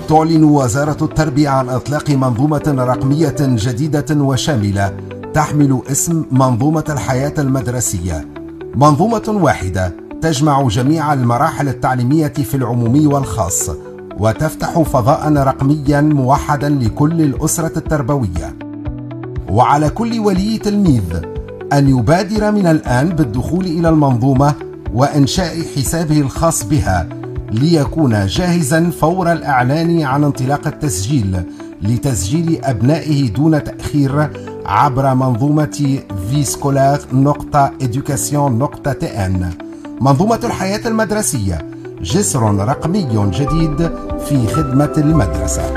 تعلن وزارة التربية عن إطلاق منظومة رقمية جديدة وشاملة تحمل اسم منظومة الحياة المدرسية. منظومة واحدة تجمع جميع المراحل التعليمية في العمومي والخاص، وتفتح فضاء رقميا موحدا لكل الأسرة التربوية. وعلى كل ولي تلميذ أن يبادر من الآن بالدخول إلى المنظومة وإنشاء حسابه الخاص بها ليكون جاهزا فور الإعلان عن انطلاق التسجيل لتسجيل أبنائه دون تأخير عبر منظومة viscolar.education.tn. منظومة الحياة المدرسية، جسر رقمي جديد في خدمة المدرسة.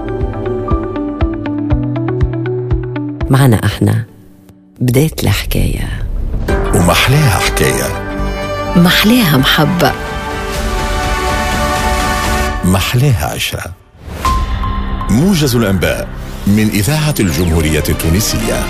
معنا احنا بداية الحكاية، ومحلاها حكاية، محلاها محبة، محلاها عشرة. موجز الأنباء من إذاعة الجمهورية التونسية.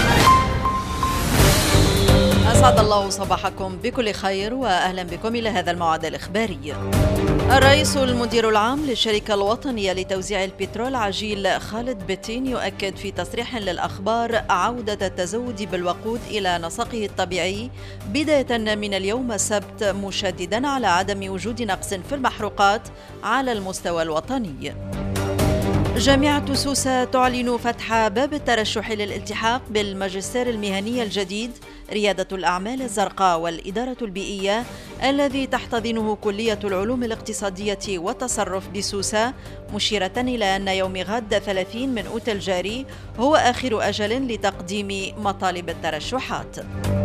أسعد الله صباحكم بكل خير وأهلا بكم إلى هذا الموعد الإخباري. الرئيس المدير العام للشركة الوطنية لتوزيع البترول عجيل خالد بتين يؤكد في تصريح للأخبار عودة التزود بالوقود إلى نسقه الطبيعي بداية من اليوم السبت، مشددا على عدم وجود نقص في المحروقات على المستوى الوطني. جامعة سوسة تعلن فتح باب الترشح للالتحاق بالماجستير المهني الجديد ريادة الأعمال الزرقاء والإدارة البيئية الذي تحتضنه كلية العلوم الاقتصادية والتصرف بسوسة، مشيرة إلى أن يوم غد 30 من أوت الجاري هو آخر أجل لتقديم مطالب الترشحات.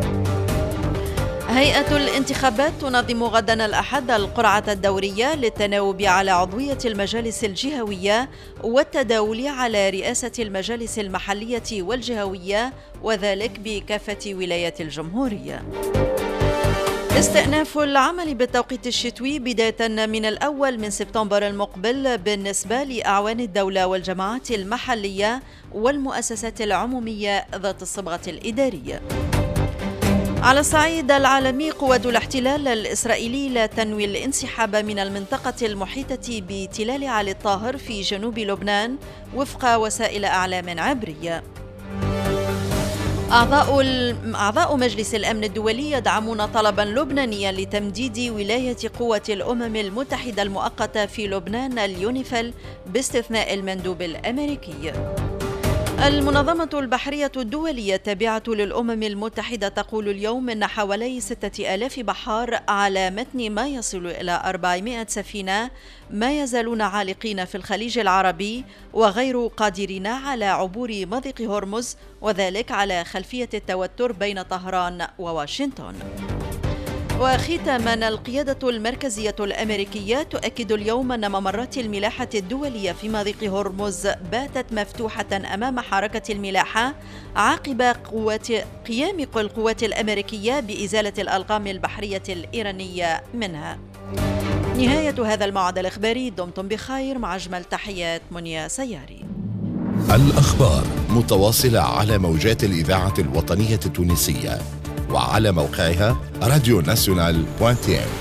هيئة الانتخابات تنظم غدا الأحد القرعة الدورية للتناوب على عضوية المجالس الجهوية والتداول على رئاسة المجالس المحلية والجهوية، وذلك بكافة ولايات الجمهورية. استئناف العمل بالتوقيت الشتوي بداية من 1 سبتمبر المقبل بالنسبة لأعوان الدولة والجماعات المحلية والمؤسسات العمومية ذات الصبغة الإدارية. على الصعيد العالمي، قوات الاحتلال الإسرائيلي لا تنوي الانسحاب من المنطقة المحيطة بتلال علي الطاهر في جنوب لبنان وفق وسائل أعلام عبرية. أعضاء مجلس الأمن الدولي يدعمون طلبا لبنانيا لتمديد ولاية قوة الأمم المتحدة المؤقتة في لبنان اليونيفيل باستثناء المندوب الأمريكي. المنظمة البحرية الدولية التابعة للأمم المتحدة تقول اليوم أن حوالي 6000 بحار على متن ما يصل إلى 400 سفينة ما يزالون عالقين في الخليج العربي وغير قادرين على عبور مضيق هرمز، وذلك على خلفية التوتر بين طهران وواشنطن. وختاما، القيادة المركزية الأمريكية تؤكد اليوم أن ممرات الملاحة الدولية في مضيق هرمز باتت مفتوحة أمام حركة الملاحة عقب قيام القوات الأمريكية بإزالة الألغام البحرية الإيرانية منها. نهاية هذا الموعد الإخباري، دمتم بخير، مع أجمل تحيات منيا سياري. الأخبار متواصلة على موجات الإذاعة الوطنية التونسية وعلى موقعها radionational.tn.